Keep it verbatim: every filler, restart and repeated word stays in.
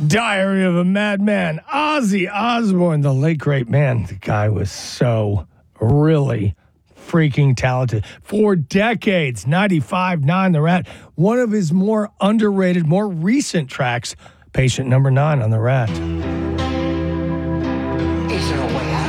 Diary of a Madman. Ozzy Osbourne, the late great man. The guy was so really freaking talented. For decades, ninety-five nine The Rat. One of his more underrated, more recent tracks, Patient Number Nine on The Rat.